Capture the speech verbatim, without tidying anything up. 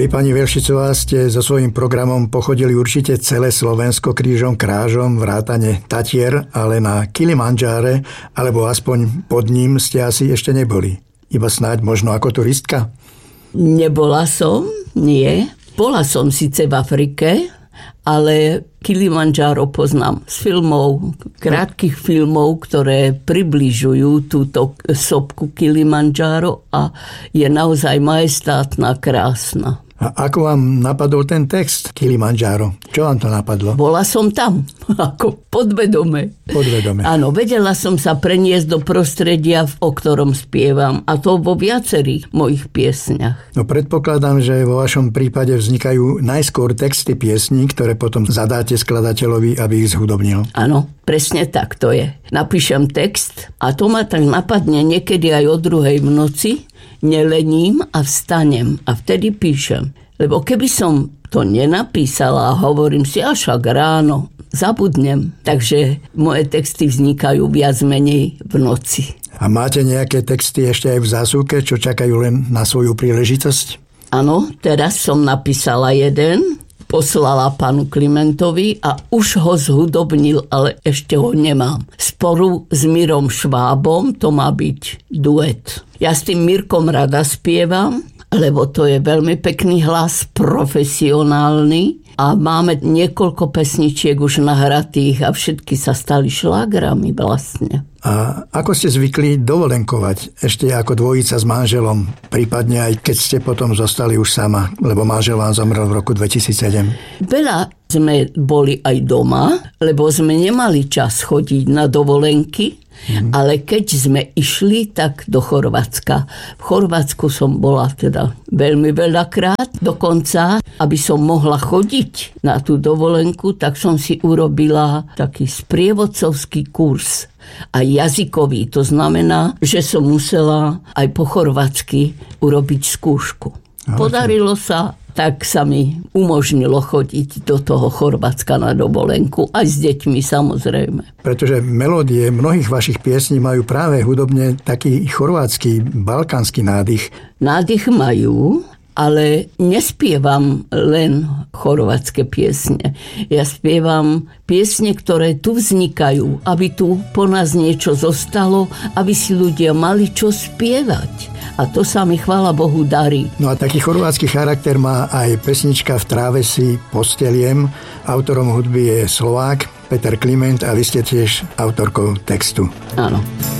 Vy, pani Velšicová, ste so svojím programom pochodili určite celé Slovensko krížom krážom, vrátane Tatier, ale na Kilimandžáre, alebo aspoň pod ním ste asi ešte neboli. Iba snáď možno ako turistka? Nebola som, nie. Bola som síce v Afrike, ale Kilimandžáro poznám z filmov, krátkych filmov, ktoré približujú túto sopku Kilimandžáro a je naozaj majestátna, krásna. A ako vám napadol ten text Kilimandžáro? Čo vám to napadlo? Bola som tam, ako podvedome. Podvedome. Áno, vedela som sa preniesť do prostredia, o ktorom spievam, a to vo viacerých mojich piesňach. No predpokladám, že vo vašom prípade vznikajú najskôr texty piesní, ktoré potom zadáte skladateľovi, aby ich zhudobnil. Áno, presne tak to je. Napíšem text a to ma tak napadne niekedy aj o druhej v noci, nelením a vstanem a vtedy píšem. Lebo keby som to nenapísala a hovorím si, až ak ráno, zabudnem. Takže moje texty vznikajú viac menej v noci. A máte nejaké texty ešte aj v zásuvke, čo čakajú len na svoju príležitosť? Áno, teraz som napísala jeden, poslala panu Klimentovi a už ho zhudobnil, ale ešte ho nemám. Sporu s Mirom Švábom to má byť duet. Ja s tým Mirkom rada spievam, lebo to je veľmi pekný hlas, profesionálny a máme niekoľko pesničiek už nahratých a všetky sa stali šlágrami vlastne. A ako ste zvykli dovolenkovať ešte ako dvojica s manželom, prípadne aj keď ste potom zostali už sama, lebo manžel vám zomrel v roku dvetisícsedem? Veľa sme boli aj doma, lebo sme nemali čas chodiť na dovolenky, Mm. ale keď sme išli, tak do Chorvátska. V Chorvátsku som bola teda veľmi veľakrát. Dokonca, aby som mohla chodiť na tú dovolenku, tak som si urobila taký sprievodcovský kurz. A jazykový. To znamená, že som musela aj po chorvátsky urobiť skúšku. Ale podarilo sa, tak sa mi umožnilo chodiť do toho Chorvátska na dovolenku, aj s deťmi samozrejme. Pretože melódie mnohých vašich piesní majú práve hudobne taký chorvátsky, balkánsky nádych. Nádych majú, ale nespievam len chorvátske piesne. Ja spievam piesne, ktoré tu vznikajú, aby tu po nás niečo zostalo, aby si ľudia mali čo spievať. A to sa mi, chvála Bohu, darí. No a taký chorvátsky charakter má aj pesnička V tráve si posteliem. Autorom hudby je Slovák Peter Kliment a vy ste tiež autorkou textu. Áno.